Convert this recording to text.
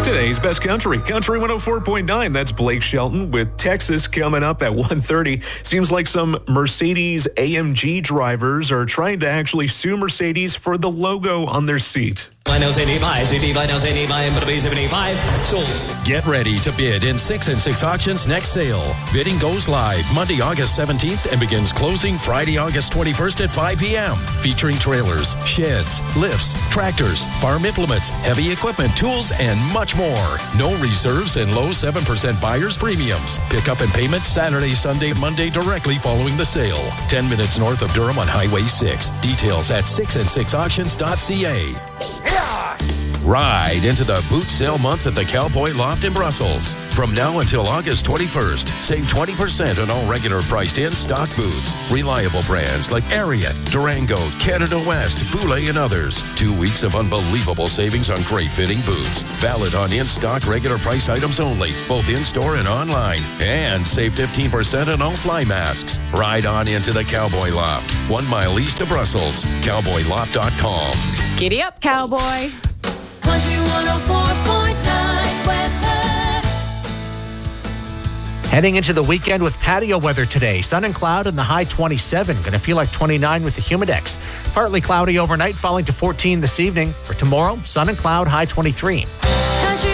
Today's Best Country, Country 104.9. That's Blake Shelton with Texas coming up at 1:30. Seems like some Mercedes AMG drivers are trying to actually sue Mercedes for the logo on their seat. Get ready to bid in 6 and 6 auctions next sale. Bidding goes live Monday, August 17th and begins closing Friday, August 21st at 5 p.m. Featuring trailers, sheds, lifts, tractors, farm implements, heavy equipment, tools, and much more. No reserves and low 7% buyer's premiums. Pickup and payment Saturday, Sunday, Monday directly following the sale. 10 minutes north of Durham on Highway 6. Details at 6and6auctions.ca. Ride into the boot sale month at the Cowboy Loft in Brussels. From now until August 21st, save 20% on all regular priced in-stock boots. Reliable brands like Ariat, Durango, Canada West, Boulay, and others. 2 weeks of unbelievable savings on great fitting boots. Valid on in-stock regular price items only, both in-store and online. And save 15% on all fly masks. Ride on into the Cowboy Loft, 1 mile east of Brussels. CowboyLoft.com. Giddy up, cowboy. Country 104.9 weather. Heading into the weekend with patio weather today. Sun and cloud in the high 27. Going to feel like 29 with the Humidex. Partly cloudy overnight, falling to 14 this evening. For tomorrow, sun and cloud, high 23.